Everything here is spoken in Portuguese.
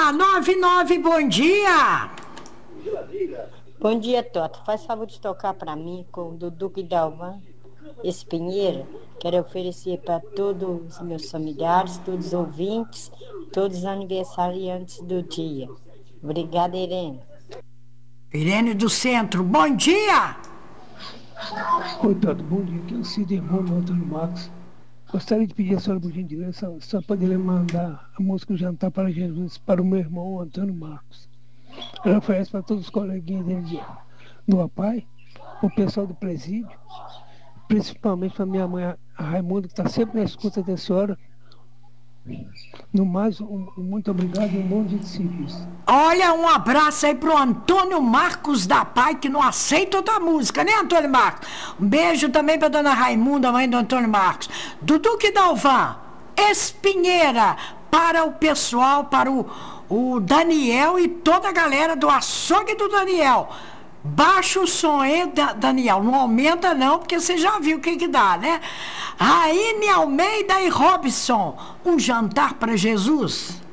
99, bom dia! Bom dia, Tota. Faz favor de tocar para mim com o Dudu e Dalvan Espinheira. Quero oferecer para todos os meus familiares, todos os ouvintes, todos os aniversariantes do dia. Obrigada, Irene. Irene do Centro, bom dia! Oi, Toto, bom dia. Aqui é o Cid, irmão do Antônio Marcos. Gostaria de pedir a senhora, por gentileza, só poderia mandar a música Jantar para Jesus para o meu irmão Antônio Marcos. Ela oferece para todos os coleguinhas dele do APAI, o pessoal do presídio, principalmente para minha mãe, a Raimunda, que está sempre na escuta da senhora. No mais, muito obrigado e um bom dia de serviço. Olha, um abraço aí pro Antônio Marcos da Pai, que não aceita outra música, né, Antônio Marcos? Um beijo também pra dona Raimunda, mãe do Antônio Marcos. Dudu que Dalvan Espinheira, para o pessoal, para o Daniel e toda a galera do açougue do Daniel. Baixa o som aí, Daniel. Não aumenta não, porque você já viu o que dá, né? Raine Almeida e Robson, um jantar para Jesus.